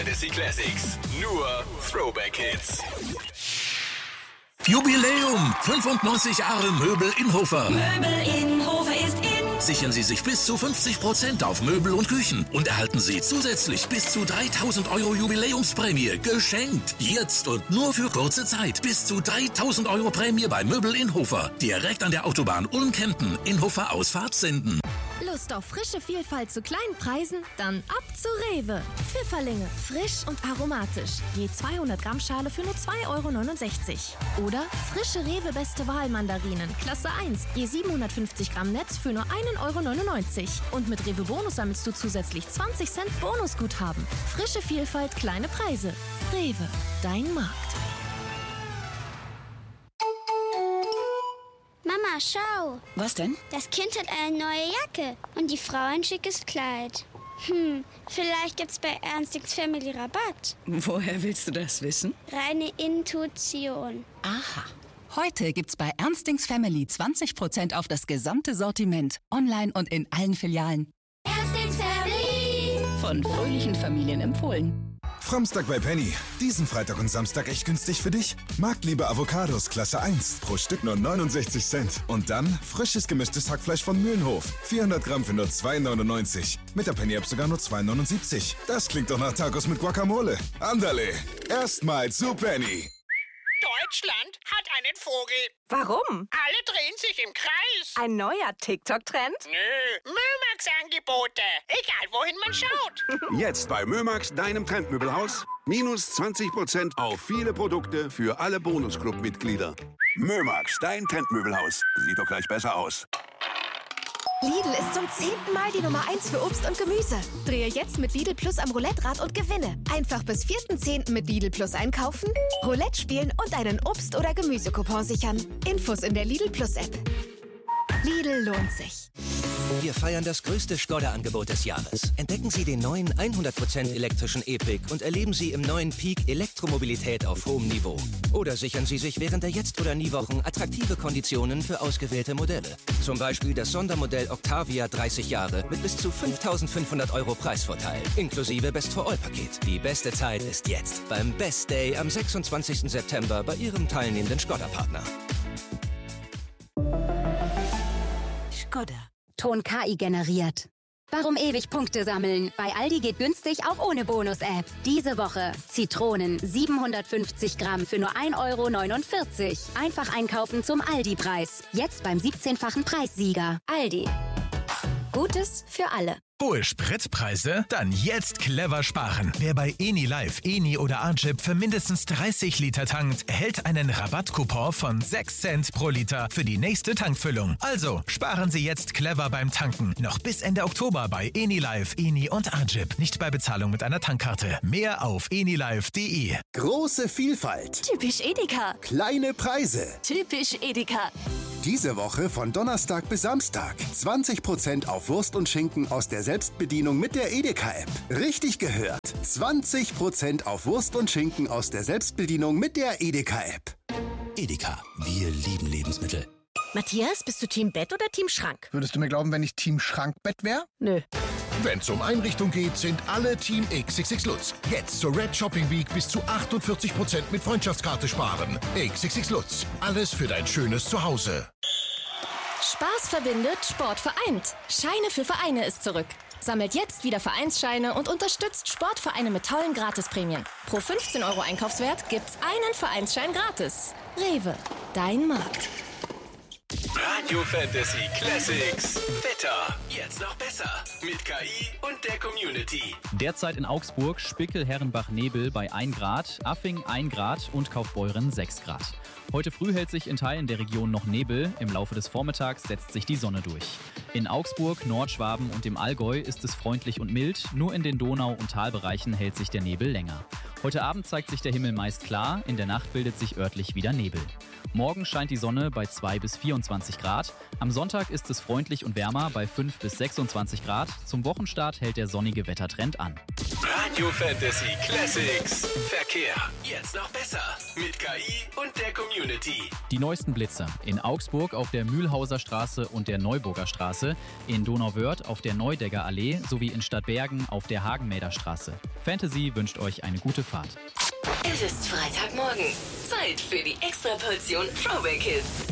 Fantasy Classics. Nur Throwback Hits. Jubiläum! 95 Jahre Möbel Inhofer. Möbel Inhofer ist in. Sichern Sie sich bis zu 50% auf Möbel und Küchen und erhalten Sie zusätzlich bis zu 3.000 € Jubiläumsprämie geschenkt. Jetzt und nur für kurze Zeit. Bis zu 3.000 € Prämie bei Möbel Inhofer. Direkt an der Autobahn Ulm-Kempten. Inhofer Ausfahrt Senden. Lust auf frische Vielfalt zu kleinen Preisen? Dann ab zu Rewe. Pfifferlinge, frisch und aromatisch. Je 200 Gramm Schale für nur 2,69 €. Oder frische Rewe Beste Wahl Mandarinen, Klasse 1. Je 750 Gramm Netz für nur 1,99 €. Und mit Rewe Bonus sammelst du zusätzlich 20 Cent Bonusguthaben. Frische Vielfalt, kleine Preise. Rewe, dein Markt. Mama, schau. Was denn? Das Kind hat eine neue Jacke und die Frau ein schickes Kleid. Vielleicht gibt's bei Ernstings Family Rabatt. Woher willst du das wissen? Reine Intuition. Aha. Heute gibt's bei Ernstings Family 20% auf das gesamte Sortiment. Online und in allen Filialen. Ernstings Family. Von fröhlichen Familien empfohlen. Framstag bei Penny. Diesen Freitag und Samstag echt günstig für dich. Marktliebe Avocados Klasse 1. Pro Stück nur 69 Cent. Und dann frisches gemischtes Hackfleisch von Mühlenhof. 400 Gramm für nur 2,99. Mit der Penny-App sogar nur 2,79. Das klingt doch nach Tacos mit Guacamole. Andale. Erstmal zu Penny. Deutschland hat einen Vogel. Warum? Alle drehen sich im Kreis. Ein neuer TikTok-Trend? Nö, Mömax-Angebote. Egal, wohin man schaut. Jetzt bei Mömax, deinem Trendmöbelhaus. Minus 20% auf viele Produkte für alle Bonusclub-Mitglieder. Mömax, dein Trendmöbelhaus. Sieht doch gleich besser aus. Lidl ist zum 10. Mal die Nummer 1 für Obst und Gemüse. Drehe jetzt mit Lidl Plus am Roulette-Rad und gewinne. Einfach bis 4.10. mit Lidl Plus einkaufen, Roulette spielen und einen Obst- oder Gemüsecoupon sichern. Infos in der Lidl Plus-App. Lidl lohnt sich. Wir feiern das größte Skoda-Angebot des Jahres. Entdecken Sie den neuen 100% elektrischen E-Pick und erleben Sie im neuen Peak Elektromobilität auf hohem Niveau. Oder sichern Sie sich während der Jetzt- oder Nie-Wochen attraktive Konditionen für ausgewählte Modelle. Zum Beispiel das Sondermodell Octavia 30 Jahre mit bis zu 5.500 € Preisvorteil, inklusive Best-for-All-Paket. Die beste Zeit ist jetzt beim Best Day am 26. September bei Ihrem teilnehmenden Skoda-Partner. Skoda. Ton KI generiert. Warum ewig Punkte sammeln? Bei Aldi geht günstig auch ohne Bonus-App. Diese Woche Zitronen 750 Gramm für nur 1,49 €. Einfach einkaufen zum Aldi-Preis. Jetzt beim 17-fachen Preissieger. Aldi. Gutes für alle. Hohe Spritpreise? Dann jetzt clever sparen. Wer bei EniLife, Eni oder Arjip für mindestens 30 Liter tankt, erhält einen Rabattcoupon von 6 Cent pro Liter für die nächste Tankfüllung. Also sparen Sie jetzt clever beim Tanken. Noch bis Ende Oktober bei EniLife, Eni und Arjip. Nicht bei Bezahlung mit einer Tankkarte. Mehr auf enilife.de. Große Vielfalt. Typisch Edeka. Kleine Preise. Typisch Edeka. Diese Woche von Donnerstag bis Samstag. 20% auf Wurst und Schinken aus der Selbstbedienung mit der Edeka-App. Richtig gehört. 20% auf Wurst und Schinken aus der Selbstbedienung mit der Edeka-App. Edeka. Wir lieben Lebensmittel. Matthias, bist du Team Bett oder Team Schrank? Würdest du mir glauben, wenn ich Team Schrankbett wäre? Nö. Wenn es um Einrichtung geht, sind alle Team XXX Lutz. Jetzt zur Red Shopping Week bis zu 48% mit Freundschaftskarte sparen. XXX Lutz. Alles für dein schönes Zuhause. Spaß verbindet, Sport vereint. Scheine für Vereine ist zurück. Sammelt jetzt wieder Vereinsscheine und unterstützt Sportvereine mit tollen Gratisprämien. Pro 15 € Einkaufswert gibt's einen Vereinsschein gratis. Rewe, dein Markt. Radio Fantasy Classics. Wetter. Jetzt noch besser. Mit KI und der Community. Derzeit in Augsburg Spickel-Herrenbach-Nebel bei 1 Grad, Affing 1 Grad und Kaufbeuren 6 Grad. Heute früh hält sich in Teilen der Region noch Nebel. Im Laufe des Vormittags setzt sich die Sonne durch. In Augsburg, Nordschwaben und dem Allgäu ist es freundlich und mild. Nur in den Donau- und Talbereichen hält sich der Nebel länger. Heute Abend zeigt sich der Himmel meist klar. In der Nacht bildet sich örtlich wieder Nebel. Morgen scheint die Sonne bei 2 bis 24 Grad. Am Sonntag ist es freundlich und wärmer bei 5 bis 26 Grad. Zum Wochenstart hält der sonnige Wettertrend an. Radio Fantasy Classics. Verkehr. Jetzt noch besser. Mit KI und der Community. Die neuesten Blitzer. In Augsburg auf der Mühlhauser Straße und der Neuburger Straße, in Donauwörth auf der Neudegger Allee sowie in Stadtbergen auf der Hagenmäder Straße. Fantasy wünscht euch eine gute Fahrt. Es ist Freitagmorgen. Zeit für die Extraportion Throwback Hits.